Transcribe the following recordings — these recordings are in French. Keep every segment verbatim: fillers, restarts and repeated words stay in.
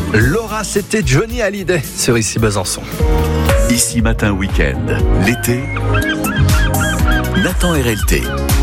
Laura, c'était Johnny Hallyday sur Ici Besançon. Ici Matin Week-end, l'été, Nathan R L T.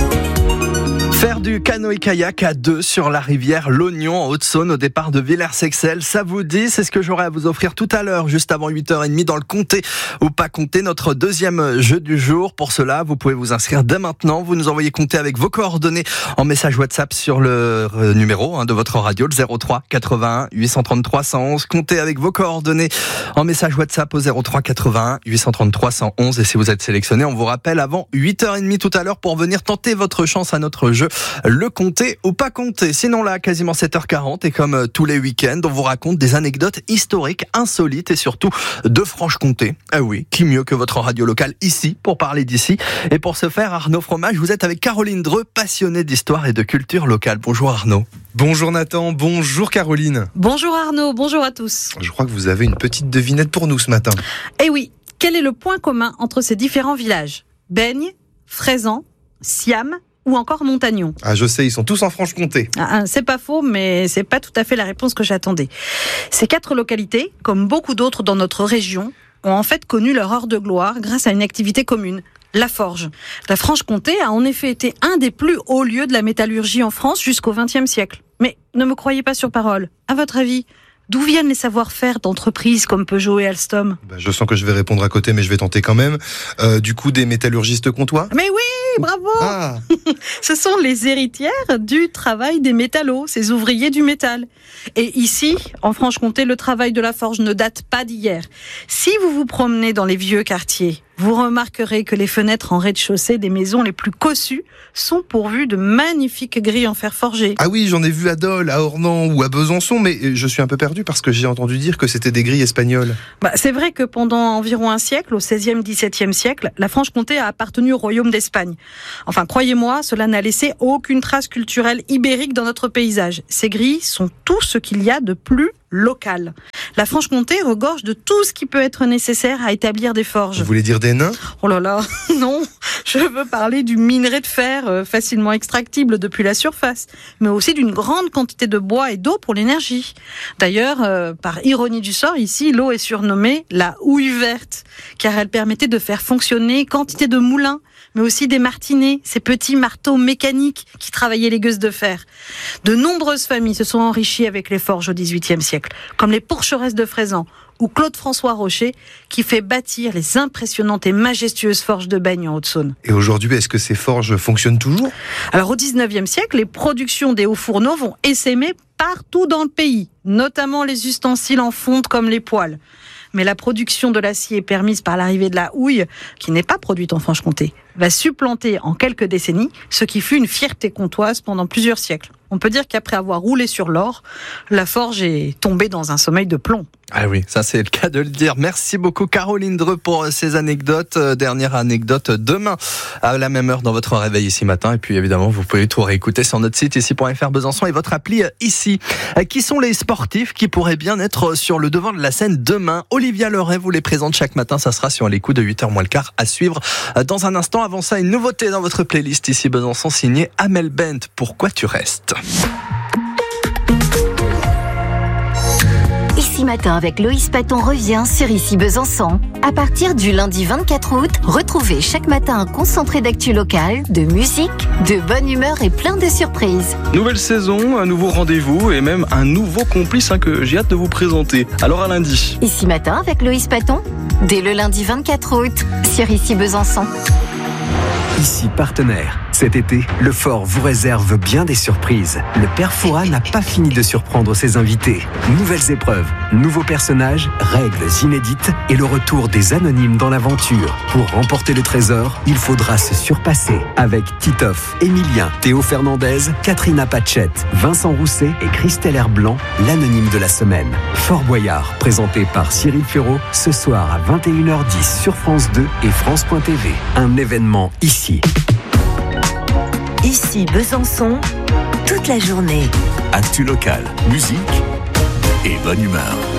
Faire du canoë-kayak à deux sur la rivière L'Oignon en Haute-Saône au départ de Villers-Sexcel, ça vous dit? C'est ce que j'aurai à vous offrir tout à l'heure, juste avant huit heures trente dans le Comté ou pas Comté, notre deuxième jeu du jour. Pour cela, vous pouvez vous inscrire dès maintenant. Vous nous envoyez Comté avec vos coordonnées en message WhatsApp sur le numéro hein, de votre radio, le zéro trois quatre-vingt-un huit cent trente-trois cent onze. Comté avec vos coordonnées en message WhatsApp au zéro trois quatre-vingt-un huit cent trente-trois cent onze. Et si vous êtes sélectionné, on vous rappelle avant huit heures trente tout à l'heure pour venir tenter votre chance à notre jeu. Le Comté ou pas Comté. Sinon là, quasiment sept heures quarante et comme tous les week-ends, on vous raconte des anecdotes historiques, insolites et surtout de Franche-Comté. Ah oui, qui mieux que votre radio locale ici pour parler d'ici. Et pour ce faire, Arnaud Fromage, vous êtes avec Caroline Dreux, passionnée d'histoire et de culture locale. Bonjour Arnaud. Bonjour Nathan, bonjour Caroline. Bonjour Arnaud, bonjour à tous. Je crois que vous avez une petite devinette pour nous ce matin. Eh oui, quel est le point commun entre ces différents villages? Beigne, Fraisans, Siam ou encore Montagnon? Ah, je sais, ils sont tous en Franche-Comté. Ah, c'est pas faux, mais c'est pas tout à fait la réponse que j'attendais. Ces quatre localités, comme beaucoup d'autres dans notre région, ont en fait connu leur heure de gloire grâce à une activité commune, la forge. La Franche-Comté a en effet été un des plus hauts lieux de la métallurgie en France jusqu'au vingtième siècle. Mais ne me croyez pas sur parole. À votre avis, d'où viennent les savoir-faire d'entreprises comme Peugeot et Alstom? Bah, je sens que je vais répondre à côté, mais je vais tenter quand même. Euh, du coup, des métallurgistes comtois? Mais oui, bravo. Ah. Ce sont les héritières du travail des métallos, ces ouvriers du métal. Et ici, en Franche-Comté, le travail de la forge ne date pas d'hier. Si vous vous promenez dans les vieux quartiers, vous remarquerez que les fenêtres en rez-de-chaussée des maisons les plus cossues sont pourvues de magnifiques grilles en fer forgé. Ah oui, j'en ai vu à Dole, à Ornans ou à Besançon, mais je suis un peu perdu parce que j'ai entendu dire que c'était des grilles espagnoles. Bah, c'est vrai que pendant environ un siècle, au seizième dix-septième siècle, la Franche-Comté a appartenu au royaume d'Espagne. Enfin, croyez-moi, cela n'a laissé aucune trace culturelle ibérique dans notre paysage. Ces grilles sont tout ce qu'il y a de plus local. La Franche-Comté regorge de tout ce qui peut être nécessaire à établir des forges. Vous voulez dire des nains? Oh là là, non, je veux parler du minerai de fer euh, facilement extractible depuis la surface, mais aussi d'une grande quantité de bois et d'eau pour l'énergie. D'ailleurs, euh, par ironie du sort, ici, l'eau est surnommée la houille verte, car elle permettait de faire fonctionner quantité de moulins, mais aussi des martinets, ces petits marteaux mécaniques qui travaillaient les gueuses de fer. De nombreuses familles se sont enrichies avec les forges au dix-huitième siècle, comme les Pourcheresses de Fraisans ou Claude-François Rocher, qui fait bâtir les impressionnantes et majestueuses forges de Beigne en Haute-Saône. Et aujourd'hui, est-ce que ces forges fonctionnent toujours? Alors au dix-neuvième siècle, les productions des hauts fourneaux vont essaimer partout dans le pays, notamment les ustensiles en fonte comme les poêles. Mais la production de l'acier permise par l'arrivée de la houille, qui n'est pas produite en Franche-Comté, va supplanter en quelques décennies ce qui fut une fierté comtoise pendant plusieurs siècles. On peut dire qu'après avoir roulé sur l'or, la forge est tombée dans un sommeil de plomb. Ah oui, ça c'est le cas de le dire. Merci beaucoup Caroline Dreux pour ces anecdotes. Euh, dernière anecdote demain à la même heure dans votre réveil ici matin. Et puis évidemment, vous pouvez tout réécouter sur notre site ici point f r Besançon et votre appli euh, ici. Euh, qui sont les sportifs qui pourraient bien être sur le devant de la scène demain? Olivia Leray vous les présente chaque matin. Ça sera sur les coups de huit heures moins le quart à suivre euh, dans un instant. Avant ça, une nouveauté dans votre playlist ici Besançon signée Amel Bent. Pourquoi tu restes? Ici Matin avec Loïs Paton revient sur Ici Besançon. À partir du lundi vingt-quatre août, retrouvez chaque matin un concentré d'actu locale, de musique, de bonne humeur et plein de surprises. Nouvelle saison, un nouveau rendez-vous et même un nouveau complice hein, que j'ai hâte de vous présenter. Alors à lundi. Ici Matin avec Loïs Paton, dès le lundi vingt-quatre août, sur Ici Besançon. Ici partenaire. Cet été, le Fort vous réserve bien des surprises. Le Père Fouras n'a pas fini de surprendre ses invités. Nouvelles épreuves, nouveaux personnages, règles inédites et le retour des anonymes dans l'aventure. Pour remporter le trésor, il faudra se surpasser avec Titoff, Emilien, Théo Fernandez, Katrina Pachette, Vincent Rousset et Christelle Herblanc, l'anonyme de la semaine. Fort Boyard, présenté par Cyril Ferraud, ce soir à vingt et une heures dix sur France deux et France point T V. Un événement ici. Ici Besançon, toute la journée. Actu local, musique et bonne humeur.